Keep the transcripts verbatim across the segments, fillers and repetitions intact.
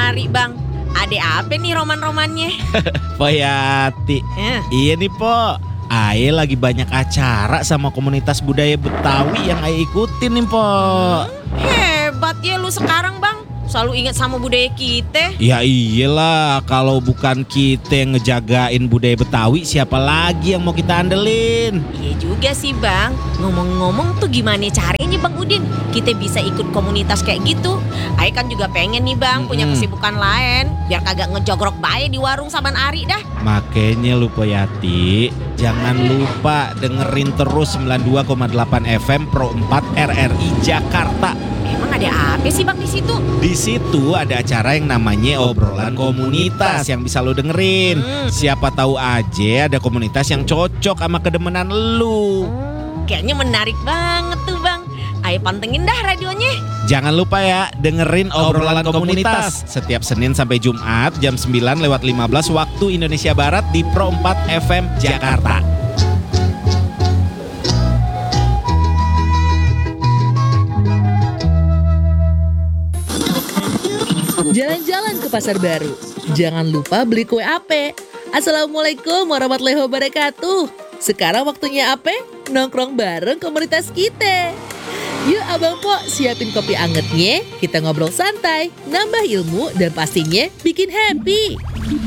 Ari bang. Ada apa nih roman-romannya? Poyati, Eh. iya nih Po. Ae lagi banyak acara sama komunitas budaya Betawi yang Ae ikutin nih Po. Hmm, hebat ya lu sekarang bang. Selalu ingat sama budaya kita. Ya iyalah, kalau bukan kita yang ngejagain budaya Betawi, siapa lagi yang mau kita andelin? Iya juga sih bang. Ngomong-ngomong tuh gimana caranya bang Udin kita bisa ikut komunitas kayak gitu? Ae kan juga pengen nih bang punya Mm-mm. kesibukan lain biar kagak ngejogrok bae di warung saban Ari dah. Makanya lu Poyati, jangan lupa dengerin terus sembilan puluh dua koma delapan F M Pro empat R R I Jakarta. Emang ada apa sih bang di situ? Di situ ada acara yang namanya obrolan komunitas yang bisa lo dengerin. Hmm. Siapa tahu aja ada komunitas yang cocok sama kedemenan lu. Kayaknya menarik banget tuh bang. Ayo pantengin dah radionya. Jangan lupa ya dengerin obrolan komunitas setiap Senin sampai Jumat jam sembilan lewat lima belas waktu Indonesia Barat di Pro empat F M Jakarta. Jalan-jalan ke pasar baru. Jangan lupa beli kue ape. Assalamualaikum warahmatullahi wabarakatuh. Sekarang waktunya ape? Nongkrong bareng komunitas kita. Yuk Abang Po, siapin kopi angetnya. Kita ngobrol santai, nambah ilmu, dan pastinya bikin happy.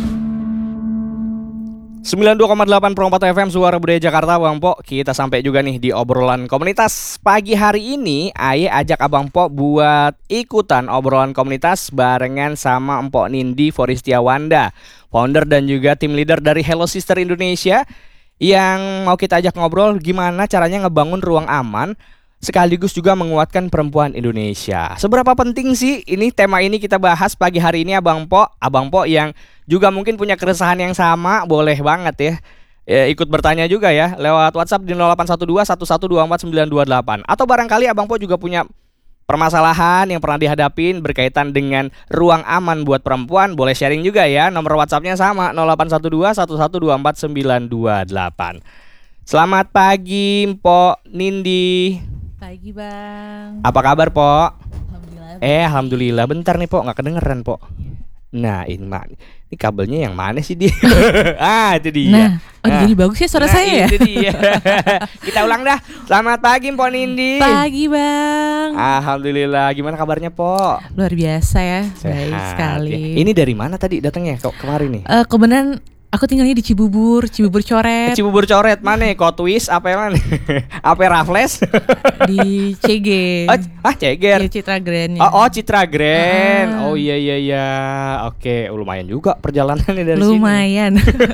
sembilan puluh dua koma delapan Pro empat F M Suara Budaya Jakarta, Bang Po. Kita sampai juga nih di obrolan komunitas. Pagi hari ini Aye ajak Abang Po buat ikutan obrolan komunitas barengan sama Empok Nindi Foristiawanda, founder dan juga tim leader dari Hello Sister Indonesia, yang mau kita ajak ngobrol gimana caranya ngebangun ruang aman sekaligus juga menguatkan perempuan Indonesia. Seberapa penting sih ini tema ini kita bahas pagi hari ini Abang Po. Abang Po yang juga mungkin punya keresahan yang sama, boleh banget ya, ya ikut bertanya juga ya lewat WhatsApp di nol delapan satu dua satu satu dua empat sembilan dua delapan. Atau barangkali Abang Po juga punya permasalahan yang pernah dihadapin berkaitan dengan ruang aman buat perempuan, boleh sharing juga ya. Nomor WhatsAppnya sama nol delapan satu dua satu satu dua empat sembilan dua delapan. Selamat pagi Mpok Nindi. Pagi Bang. Apa kabar Po? Alhamdulillah. Eh alhamdulillah. Bentar nih Po, nggak kedengeran Po. Nah ini mak, ini kabelnya yang mana sih dia? Ah itu dia. Nah, oh Nah. jadi bagus ya suara Nah, saya ya? itu dia. Kita ulang dah. Selamat pagi Mpok Nindi. Pagi Bang. Alhamdulillah. Gimana kabarnya Po? Luar biasa ya, baik Sehat, sekali. ya. Ini dari mana tadi datangnya kok kemarin nih? Eh, kebenaran aku tinggalnya di Cibubur, Cibubur Coret, Cibubur Coret mana? Kok twist apa yang mana? Apa Raffles? di C G. Oh, ah Ceger. Iya, Citra Grand. Oh, oh Citra Grand. Ah. Oh iya iya iya. Oke, oh, lumayan juga perjalanannya dari sini. Lumayan.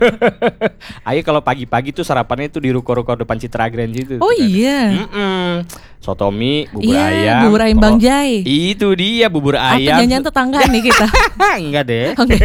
Ayo kalau pagi-pagi tuh sarapannya tuh di ruko-ruko depan Citra Grand gitu. Oh iya. Mm-mm. Sotomi, bubur Iya, ayam. bubur ayam Bang Oh, Jai. itu dia bubur Apa ayam. jangan tetangga nih kita? Enggak deh. Oke.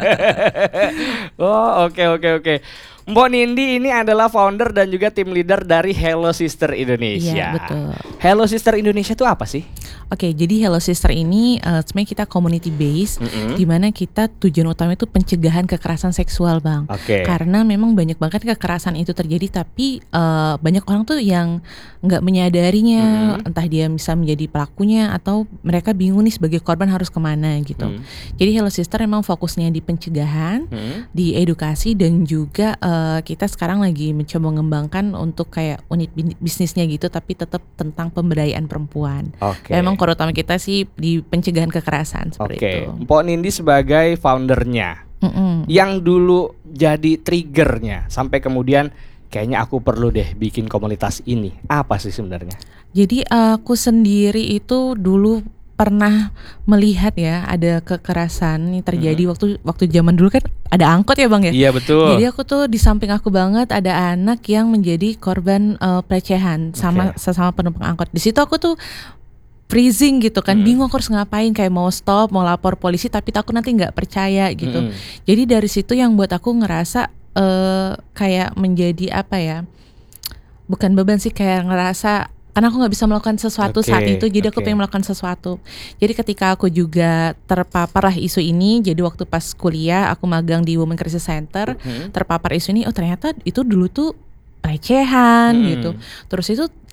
Oh oke oke oke. Mbok Nindi ini adalah founder dan juga tim leader dari Hello Sister Indonesia. Iya, betul. Hello Sister Indonesia itu apa sih? Oke, jadi Hello Sister ini uh, sebenarnya kita community base, Mm-mm. di mana kita tujuan utama itu pencegahan kekerasan seksual, Bang. Oke. Karena memang banyak banget kekerasan itu terjadi, tapi uh, banyak orang tuh yang nggak menyadarinya, Mm-mm. entah dia bisa menjadi pelakunya atau mereka bingung nih sebagai korban harus kemana gitu. Mm. Jadi Hello Sister memang fokusnya di pencegahan, Mm. di edukasi, dan juga uh, kita sekarang lagi mencoba mengembangkan untuk kayak unit bin- bisnisnya gitu, tapi tetap tentang pemberdayaan perempuan. Oke. Memang core utama kita sih di pencegahan kekerasan seperti Oke. itu. Mbok Nindi sebagai foundernya, Mm-mm. yang dulu jadi triggernya sampai kemudian kayaknya aku perlu deh bikin komunitas ini. Apa sih sebenarnya? Jadi aku sendiri itu dulu pernah melihat ya ada kekerasan yang terjadi Mm-hmm. waktu waktu zaman dulu kan ada angkot ya Bang ya. Iya betul. Jadi aku tuh di samping aku banget ada anak yang menjadi korban uh, pelecehan sama Oke. sesama penumpang angkot. Di situ aku tuh freezing gitu kan, Mm. bingung aku harus ngapain, kayak mau stop, mau lapor polisi tapi takut nanti nggak percaya gitu. Mm-mm. Jadi dari situ yang buat aku ngerasa uh, kayak menjadi apa ya? Bukan beban sih, kayak ngerasa karena aku nggak bisa melakukan sesuatu Oke, saat itu, jadi aku oke. pengen melakukan sesuatu. Jadi ketika aku juga terpapar lah isu ini, jadi waktu pas kuliah aku magang di Women Crisis Center, Mm. terpapar isu ini, oh ternyata itu dulu tuh pelecehan Mm. gitu. Terus itu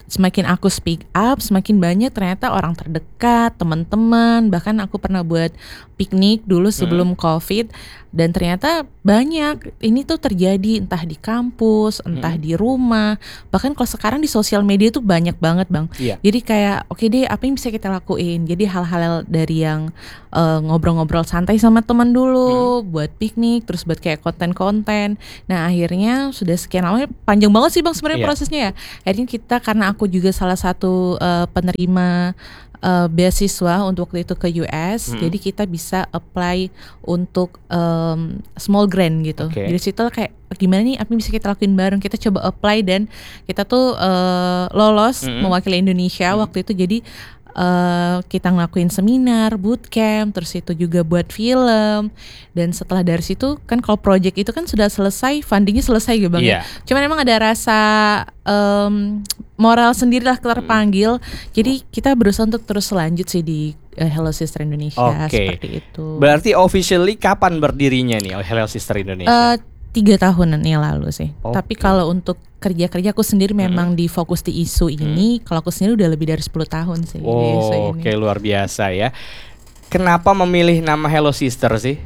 semakin aku speak up, semakin banyak ternyata orang terdekat, teman-teman, bahkan aku pernah buat piknik dulu sebelum COVID, dan ternyata banyak ini tuh terjadi entah di kampus, entah Hmm. di rumah, bahkan kalau sekarang di sosial media tuh banyak banget Bang. Iya. Jadi kayak oke deh, apa yang bisa kita lakuin? Jadi hal-hal dari yang eh, ngobrol-ngobrol santai sama teman dulu, buat piknik, terus buat kayak konten-konten. Nah akhirnya sudah sekian lama, panjang banget sih Bang sebenarnya Iya. prosesnya ya. Akhirnya kita, karena aku juga salah satu eh, penerima eh, beasiswa untuk waktu itu ke U S, Mm-mm. jadi kita bisa apply untuk em, small grant gitu. Oke. Jadi situ kayak gimana nih, apa yang bisa kita lakuin bareng? Kita coba apply dan kita tuh eh, lolos Mm-mm. mewakili Indonesia Mm. waktu itu. Jadi eh, kita ngelakuin seminar, bootcamp, terus itu juga buat film. Dan setelah dari situ kan kalau project itu kan sudah selesai, fundingnya selesai gitu Bang ya. Iya. Cuman emang ada rasa em, moral sendirilah terpanggil. Jadi kita berusaha untuk terus lanjut sih di eh, Hello Sister Indonesia Oke. seperti itu. Berarti officially kapan berdirinya nih Hello Sister Indonesia? Eh, tiga tahunan yang lalu sih. Oke. Tapi kalau untuk kerja-kerja aku sendiri memang di fokus di isu ini. Kalau aku sendiri udah lebih dari sepuluh tahun sih di isu Oh, ini. oke, luar biasa ya. Kenapa memilih nama Hello Sister sih?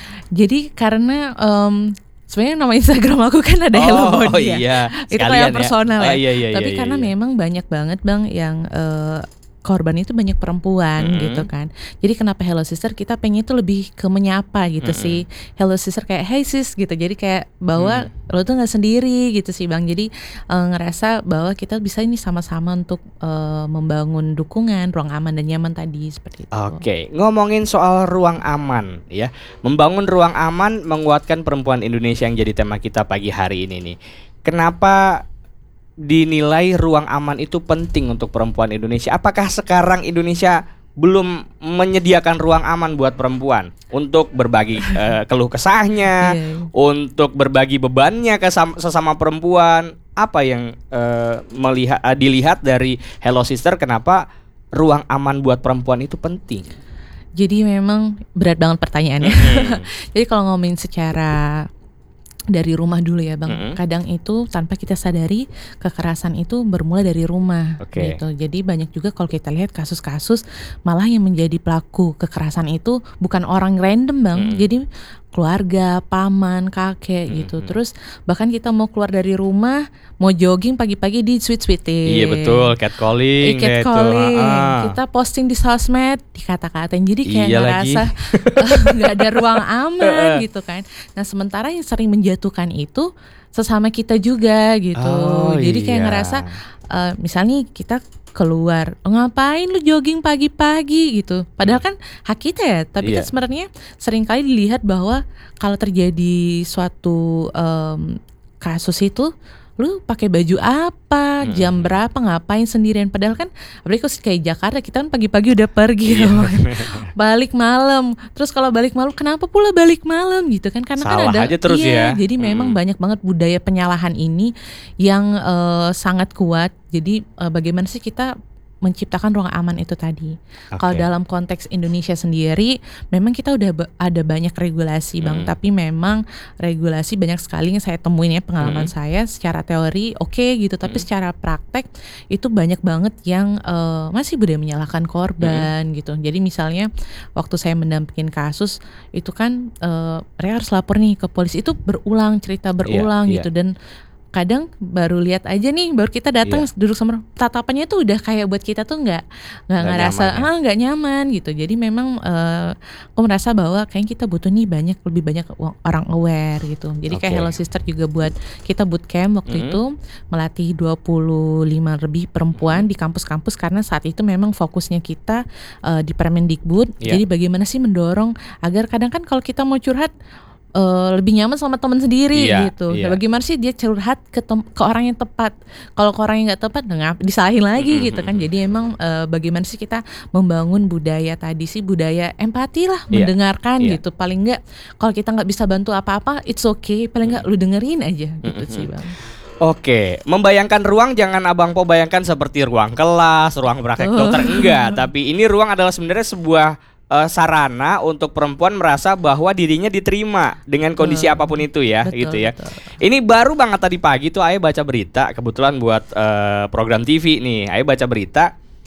Jadi karena em, sebenarnya nama Instagram aku kan ada Hello Oh, Body ya. iya. Itu Sekalian kayak personal ya. ya. Oh, iya, iya, Tapi iya, karena iya. memang banyak banget Bang yang eh, korban itu banyak perempuan Mm-mm. gitu kan. Jadi kenapa Hello Sister, kita pengen itu lebih ke menyapa gitu Mm-mm. sih. Hello Sister kayak hey sis gitu. Jadi kayak bahwa lo tuh nggak sendiri gitu sih Bang. Jadi eh, ngerasa bahwa kita bisa ini sama-sama untuk eh, membangun dukungan, ruang aman dan nyaman tadi seperti itu. Oke, ngomongin soal ruang aman ya. Membangun ruang aman, menguatkan perempuan Indonesia yang jadi tema kita pagi hari ini nih. Kenapa dinilai ruang aman itu penting untuk perempuan Indonesia? Apakah sekarang Indonesia belum menyediakan ruang aman buat perempuan untuk berbagi eh, keluh kesahnya, Iya. untuk berbagi bebannya ke sam- sesama perempuan? Apa yang eh, melihat eh, dilihat dari Hello Sister, kenapa ruang aman buat perempuan itu penting? Jadi memang berat banget pertanyaannya. Hmm. Jadi kalau ngomongin secara dari rumah dulu ya Bang, Mm-mm. kadang itu tanpa kita sadari kekerasan itu bermula dari rumah Oke. gitu. Jadi banyak juga kalau kita lihat kasus-kasus malah yang menjadi pelaku kekerasan itu bukan orang random Bang. Mm. Jadi keluarga, paman, kakek gitu. Mm-mm. Terus bahkan kita mau keluar dari rumah, mau jogging pagi-pagi di sweet-sweetin. Iya betul, catcalling, Cat gitu. calling, Ah. kita posting di sosmed dikata-katain, jadi kayak Iya ngerasa nggak ada ruang aman gitu kan. Nah sementara yang sering menjatuhkan itu sesama kita juga gitu. Oh, Jadi kayak iya. ngerasa eh, misalnya kita keluar, ngapain lu jogging pagi-pagi gitu. Padahal kan hak kita ya, tapi Iya. kan sebenarnya seringkali dilihat bahwa kalau terjadi suatu em, kasus itu, lu pakai baju apa, Hmm. jam berapa, ngapain sendirian. Padahal kan apalagi kalau kayak Jakarta, kita kan pagi-pagi udah pergi Iya. balik malam. Terus kalau balik malam, kenapa pula balik malam gitu kan? Karena kan Salah ada aja terus iya, ya. jadi memang Mm. banyak banget budaya penyalahan ini yang eh, sangat kuat. Jadi eh, bagaimana sih kita menciptakan ruang aman itu tadi. Kalau Oke. dalam konteks Indonesia sendiri, memang kita udah ba- ada banyak regulasi Bang, Mm. tapi memang regulasi banyak sekali yang saya temuin ya, pengalaman Mm. saya secara teori oke gitu, tapi Mm. secara praktek itu banyak banget yang eh, masih budaya menyalahkan korban gitu. Jadi misalnya waktu saya mendampingin kasus itu kan eh, mereka harus lapor nih ke polisi, itu berulang cerita berulang iya. gitu, dan kadang baru lihat aja nih, baru kita datang Iya. duduk sama tatapannya tuh udah kayak buat kita tuh nggak nggak Nggak ngerasa nyaman ya. ah nggak nyaman gitu. Jadi memang eh, aku merasa bahwa kayaknya kita butuh nih banyak lebih banyak wa- orang aware gitu. Jadi kayak Oke. Hello Sister juga buat kita bootcamp waktu Mhm. itu melatih dua puluh lima lebih perempuan di kampus-kampus, karena saat itu memang fokusnya kita eh, di Permendikbud. Iya. Jadi bagaimana sih mendorong agar kadang kan kalau kita mau curhat eh, lebih nyaman sama teman sendiri Iya, gitu. iya. Nah, bagaimana sih dia curhat ke tem- ke orang yang tepat? Kalau ke orang yang nggak tepat, nah, ngap- disalahin lagi Mm-mm, gitu kan. Jadi emang eh, bagaimana sih kita membangun budaya tadi sih, budaya empati lah, Iya, mendengarkan iya. gitu. Paling nggak kalau kita nggak bisa bantu apa-apa, it's okay. Paling nggak lu dengerin aja gitu Mm-mm. sih Bang. Oke, membayangkan ruang jangan Abang Po bayangkan seperti ruang kelas, ruang praktek Oh. dokter, enggak. Tapi ini ruang adalah sebenarnya sebuah uh, sarana untuk perempuan merasa bahwa dirinya diterima dengan kondisi Betul. apapun itu ya, Betul, gitu ya. betul. Ini baru banget tadi pagi tuh Ayah baca berita, kebetulan buat uh, program T V nih. Ayah baca berita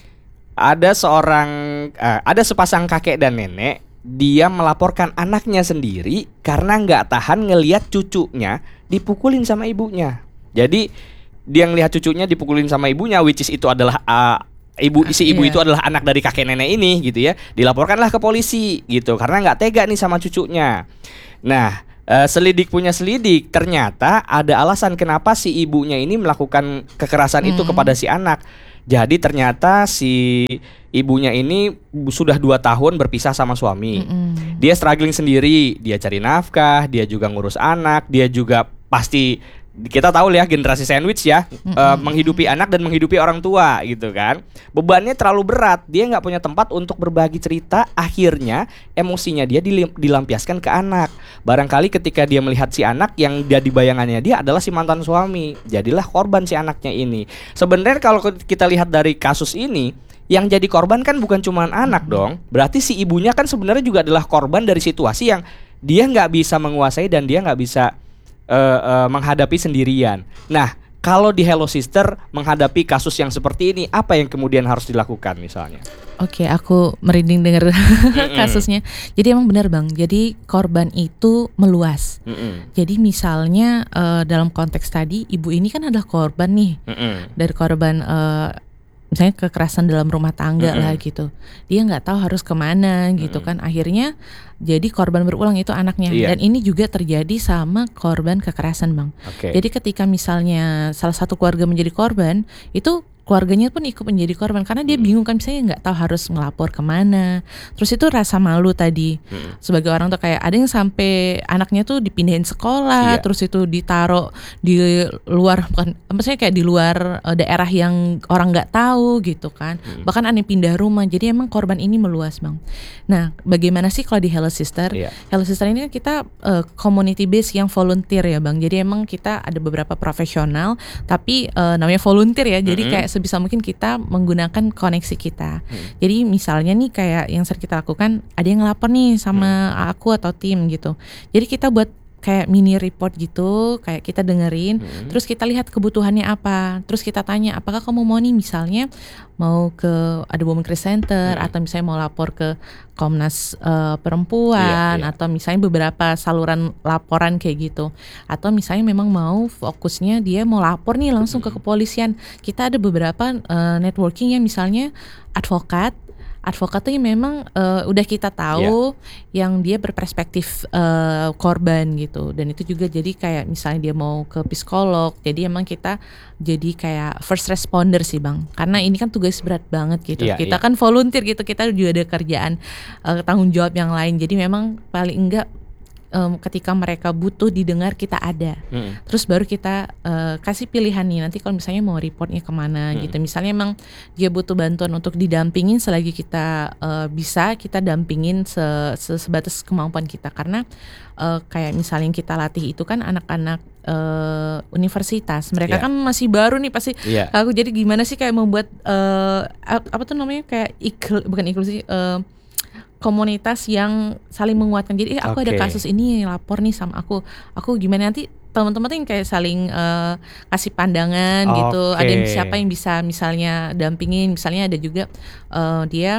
ada seorang uh, ada sepasang kakek dan nenek, dia melaporkan anaknya sendiri karena nggak tahan ngelihat cucunya dipukulin sama ibunya. Jadi dia ngelihat cucunya dipukulin sama ibunya, which is itu adalah uh, ibu si ibu Iya. itu adalah anak dari kakek nenek ini gitu ya. Dilaporkanlah ke polisi gitu karena nggak tega nih sama cucunya. Nah, uh, selidik punya selidik, ternyata ada alasan kenapa si ibunya ini melakukan kekerasan itu Hmm. kepada si anak. Jadi ternyata si ibunya ini sudah dua tahun berpisah sama suami. Mm-mm. Dia struggling sendiri, dia cari nafkah, dia juga ngurus anak, dia juga pasti, kita tahu ya generasi sandwich ya, eh, menghidupi anak dan menghidupi orang tua gitu kan. Bebannya terlalu berat, dia nggak punya tempat untuk berbagi cerita. Akhirnya emosinya dia dilim- dilampiaskan ke anak. Barangkali ketika dia melihat si anak, yang dia di bayangannya dia adalah si mantan suami, jadilah korban si anaknya ini. Sebenarnya kalau kita lihat dari kasus ini, yang jadi korban kan bukan cuma anak dong. Berarti si ibunya kan sebenarnya juga adalah korban dari situasi yang dia nggak bisa menguasai dan dia nggak bisa Uh, uh, menghadapi sendirian. Nah, kalau di Hello Sister menghadapi kasus yang seperti ini, apa yang kemudian harus dilakukan misalnya? Oke, aku merinding dengar kasusnya. Jadi emang benar Bang. Jadi korban itu meluas. Mm-mm. Jadi misalnya eh, dalam konteks tadi ibu ini kan adalah korban nih, Mm-mm. dari korban eh, misalnya kekerasan dalam rumah tangga Mm-mm. lah gitu. Dia nggak tahu harus kemana gitu kan. Akhirnya jadi korban berulang itu anaknya. Iya. Dan ini juga terjadi sama korban kekerasan Bang. Oke. Jadi ketika misalnya salah satu keluarga menjadi korban, itu keluarganya pun ikut menjadi korban karena dia bingung kan, misalnya nggak tahu harus melapor kemana. Terus itu rasa malu tadi. Mm-mm. Sebagai orang tuh kayak ada yang sampai anaknya tuh dipindahin sekolah, Iya. terus itu ditaruh di luar, bukan maksudnya kayak di luar eh, daerah yang orang nggak tahu gitu kan. Mm. Bahkan ada yang pindah rumah. Jadi emang korban ini meluas Bang. Nah, bagaimana sih kalau di Hello Sister? Iya. Hello Sister ini kan kita eh, community base yang volunteer ya Bang. Jadi emang kita ada beberapa profesional, tapi eh, namanya volunteer ya. Jadi Mm-mm. kayak sebisa mungkin kita menggunakan koneksi kita. Hmm. Jadi misalnya nih kayak yang sering kita lakukan, ada yang ngelapor nih sama aku atau tim gitu. Jadi kita buat kayak mini report gitu, kayak kita dengerin, Hmm. terus kita lihat kebutuhannya apa, terus kita tanya apakah kamu mau nih misalnya mau ke ada Women Crisis Center, Hmm. atau misalnya mau lapor ke Komnas eh, Perempuan, Iya, iya. atau misalnya beberapa saluran laporan kayak gitu, atau misalnya memang mau fokusnya dia mau lapor nih langsung ke kepolisian. Kita ada beberapa eh, networking yang misalnya advokat. Advokat tuh yang memang eh, udah kita tahu yang dia berperspektif eh, korban gitu, dan itu juga jadi kayak misalnya dia mau ke psikolog, jadi emang kita jadi kayak first responder sih Bang, karena ini kan tugas berat banget gitu. Iya, Kita iya. kan volunteer gitu, kita juga ada kerjaan eh, tanggung jawab yang lain, jadi memang paling enggak em, ketika mereka butuh didengar kita ada. Mm. Terus baru kita eh, kasih pilihan nih nanti kalau misalnya mau reportnya kemana Hmm. gitu. Misalnya emang dia butuh bantuan untuk didampingin, selagi kita eh, bisa kita dampingin se- se- sebatas kemampuan kita. Karena eh, kayak misalnya yang kita latih itu kan anak-anak eh, universitas. Mereka Iya. kan masih baru nih pasti. Iya. Aku jadi gimana sih kayak membuat eh, ap- apa tuh namanya kayak ikl, bukan inklusi eh, komunitas yang saling menguatkan. Jadi eh, aku ada Oke. kasus ini lapor nih sama aku. Aku gimana nanti teman-teman tuh yang kayak saling eh, kasih pandangan gitu. Ada yang Oke. siapa yang bisa misalnya dampingin. Misalnya ada juga eh, dia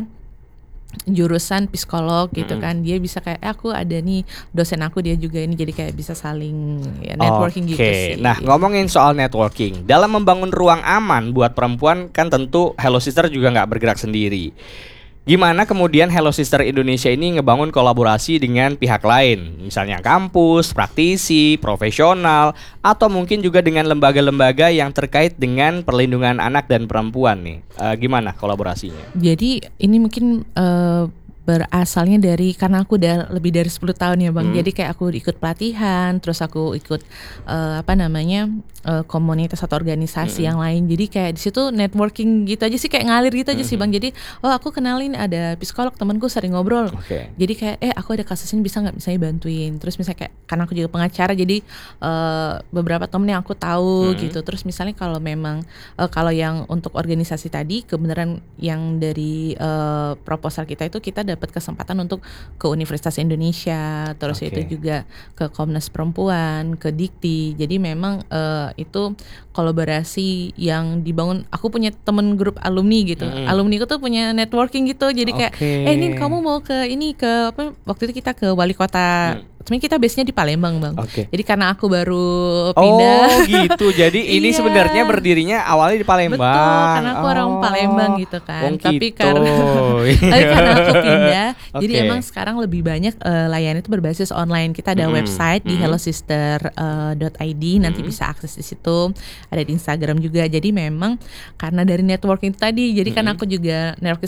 jurusan psikolog gitu Mm-mm. kan. Dia bisa kayak eh, aku ada nih dosen aku, dia juga ini, jadi kayak bisa saling ya, networking gitu Oke. sih. Nah, ngomongin soal networking, dalam membangun ruang aman buat perempuan kan tentu Hello Sister juga nggak bergerak sendiri. Gimana kemudian Hello Sister Indonesia ini ngebangun kolaborasi dengan pihak lain, misalnya kampus, praktisi, profesional, atau mungkin juga dengan lembaga-lembaga yang terkait dengan perlindungan anak dan perempuan nih. Eh, gimana kolaborasinya? Jadi ini mungkin eh, berasalnya dari karena aku udah lebih dari sepuluh tahun ya Bang. Hmm. Jadi kayak aku ikut pelatihan, terus aku ikut eh, apa namanya eh, komunitas atau organisasi Hmm. yang lain. Jadi kayak di situ networking gitu aja sih, kayak ngalir gitu aja sih Hmm. Bang. Jadi oh aku kenalin ada psikolog, temanku sering ngobrol. Oke. Jadi kayak eh aku ada kasus ini, bisa nggak misalnya bantuin. Terus misalnya kayak karena aku juga pengacara, jadi eh, beberapa temen yang aku tahu Hmm. gitu. Terus misalnya kalau memang eh, kalau yang untuk organisasi tadi kebenaran yang dari eh, proposal kita itu kita dapat dapat kesempatan untuk ke Universitas Indonesia, terus Oke. itu juga ke Komnas Perempuan, ke Dikti. Jadi memang eh, itu kolaborasi yang dibangun. Aku punya temen grup alumni gitu. Mm-mm. Alumni aku tuh punya networking gitu. Jadi kayak, Oke. eh Nin kamu mau ke ini ke apa? Waktu itu kita ke wali kota. Hmm. Sebenarnya kita base-nya di Palembang, Bang. Oke. Jadi karena aku baru pindah. Oh gitu. Jadi ini Iya. sebenarnya berdirinya awalnya di Palembang. Betul, karena aku orang Oh. Palembang gitu kan. Oh, Tapi gitu. karena tapi karena aku pindah, jadi Oke. emang sekarang lebih banyak eh, layanan itu berbasis online. Kita ada Mm-mm. website di Mm-mm. hellosister dot i d, nanti Mm-mm. bisa akses di situ. Ada di Instagram juga. Jadi memang karena dari networking itu tadi, jadi kan Mm-mm. aku juga networking